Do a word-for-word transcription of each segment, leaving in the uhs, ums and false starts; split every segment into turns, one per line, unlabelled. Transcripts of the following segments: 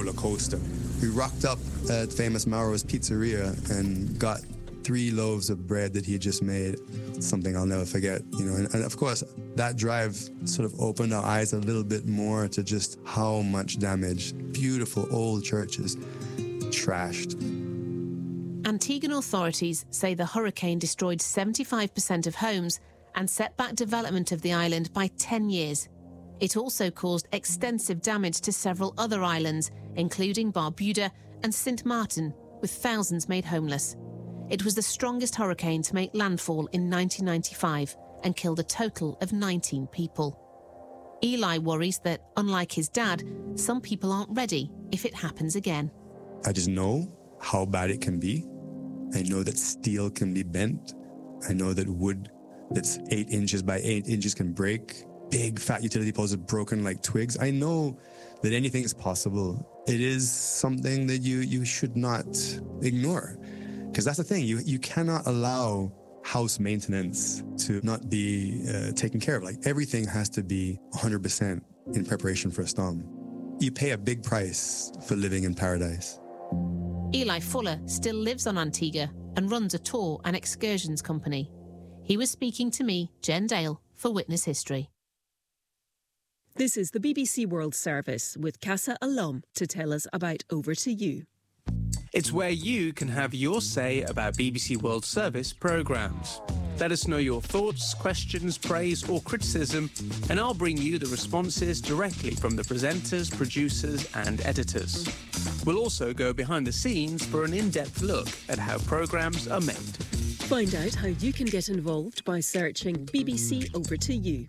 roller coaster. We rocked up at famous Mauro's Pizzeria and got three loaves of bread that he had just made. Something I'll never forget, you know. And, and of course, that drive sort of opened our eyes a little bit more to just how much damage. Beautiful old churches trashed.
Antiguan authorities say the hurricane destroyed seventy-five percent of homes and set back development of the island by ten years. It also caused extensive damage to several other islands, including Barbuda and Sint Maarten, with thousands made homeless. It was the strongest hurricane to make landfall in nineteen ninety-five and killed a total of nineteen people. Eli worries that, unlike his dad, some people aren't ready if it happens again.
I just know how bad it can be. I know that steel can be bent. I know that wood that's eight inches by eight inches can break. Big fat utility poles are broken like twigs. I know that anything is possible. It is something that you, you should not ignore. Because that's the thing, you, you cannot allow house maintenance to not be uh, taken care of. Like, everything has to be one hundred percent in preparation for a storm. You pay a big price for living in paradise.
Eli Fuller still lives on Antigua and runs a tour and excursions company. He was speaking to me, Jen Dale, for Witness History.
This is the B B C World Service with Casa Alum to tell us about Over to You.
It's where you can have your say about B B C World Service programmes. Let us know your thoughts, questions, praise or criticism, and I'll bring you the responses directly from the presenters, producers and editors. We'll also go behind the scenes for an in-depth look at how programmes are made.
Find out how you can get involved by searching B B C Over to You.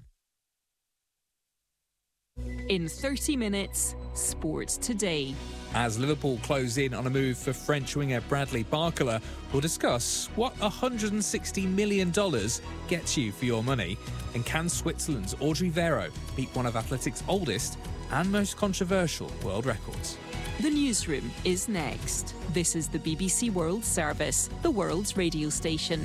In thirty minutes, Sports Today.
As Liverpool close in on a move for French winger Bradley Barcola, we'll discuss what one hundred sixty million dollars gets you for your money. And can Switzerland's Audrey Vero beat one of athletics' oldest and most controversial world records?
The newsroom is next. This is the B B C World Service, the world's radio station.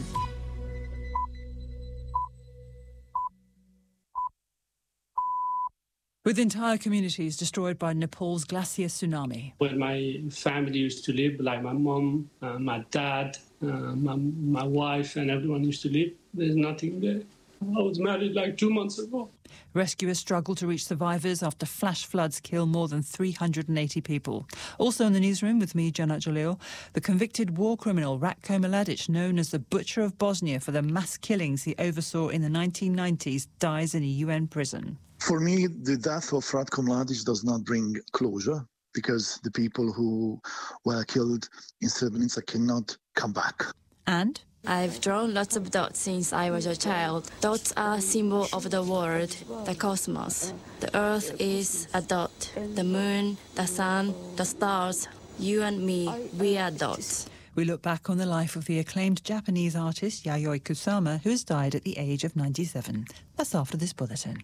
With entire communities destroyed by Nepal's glacier tsunami.
Where my family used to live, like my mom, uh, my dad, uh, my, my wife and everyone used to live, there's nothing there. I was married like two months ago.
Rescuers struggle to reach survivors after flash floods kill more than three hundred eighty people. Also in the newsroom with me, Janat Jalil, the convicted war criminal Ratko Mladic, known as the Butcher of Bosnia for the mass killings he oversaw in the nineteen nineties, dies in a U N prison.
For me, the death of Ratko Mladic does not bring closure because the people who were killed in Srebrenica cannot come back.
And?
I've drawn lots of dots since I was a child. Dots are a symbol of the world, the cosmos. The earth is a dot. The moon, the sun, the stars, you and me, we are dots.
We look back on the life of the acclaimed Japanese artist Yayoi Kusama, who has died at the age of ninety-seven. That's after this bulletin.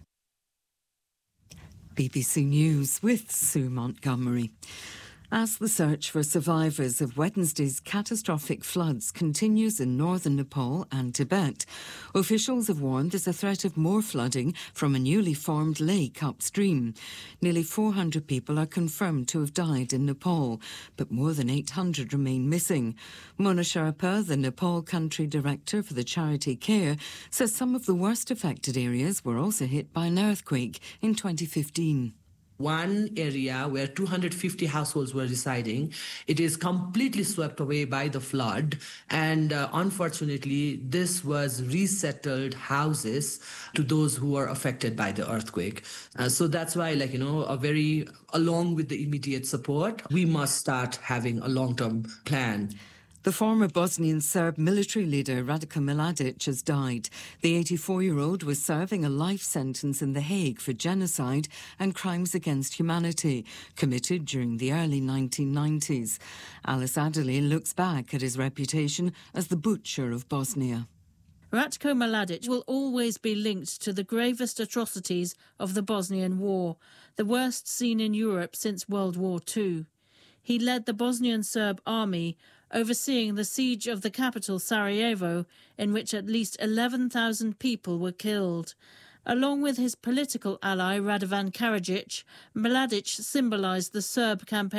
B B C News with Sue Montgomery. As the search for survivors of Wednesday's catastrophic floods continues in northern Nepal and Tibet, officials have warned there's a threat of more flooding from a newly formed lake upstream. Nearly four hundred people are confirmed to have died in Nepal, but more than eight hundred remain missing. Mona Sharpa, the Nepal country director for the charity CARE, says some of the worst affected areas were also hit by an earthquake in twenty fifteen.
One area where two hundred fifty households were residing, it is completely swept away by the flood. And uh, unfortunately, this was resettled houses to those who were affected by the earthquake. Uh, so that's why, like, you know, a very, along with the immediate support, we must start having a long-term plan.
The former Bosnian Serb military leader Ratko Mladic has died. The eighty-four-year-old was serving a life sentence in The Hague for genocide and crimes against humanity, committed during the early nineteen nineties. Alice Adderley looks back at his reputation as the butcher of Bosnia.
Ratko Mladic will always be linked to the gravest atrocities of the Bosnian War, the worst seen in Europe since World War Two. He led the Bosnian Serb army, overseeing the siege of the capital Sarajevo, in which at least eleven thousand people were killed. Along with his political ally Radovan Karadzic, Mladic symbolised the Serb campaign